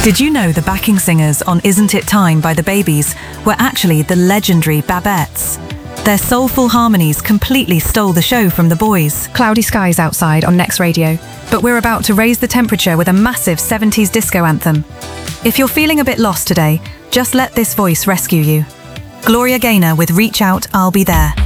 Did you know the backing singers on Isn't It Time by the Babies were actually the legendary Babettes? Their soulful harmonies completely stole the show from the boys. Cloudy skies outside on Next Radio, but we're about to raise the temperature with a massive 70s disco anthem. If you're feeling a bit lost today, just let this voice rescue you. Gloria Gaynor with Reach Out, I'll Be There.